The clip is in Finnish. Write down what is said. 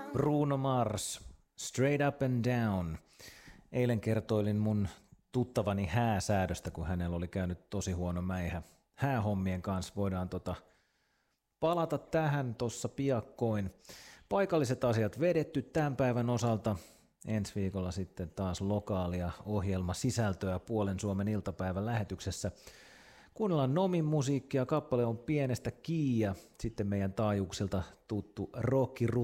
Bruno Mars, Straight Up and Down. Eilen kertoilin mun tuttavani hääsäädöstä, kun hänellä oli käynyt tosi huono mäihä häähommien kanssa. Voidaan palata tähän tuossa piakkoin. Paikalliset asiat vedetty tämän päivän osalta. Ensi viikolla sitten taas lokaalia ohjelmasisältöä Puolen Suomen iltapäivän lähetyksessä. Kuunnellaan Nomin musiikkia, kappale on Pienestä Kiia, sitten meidän taajuuksilta tuttu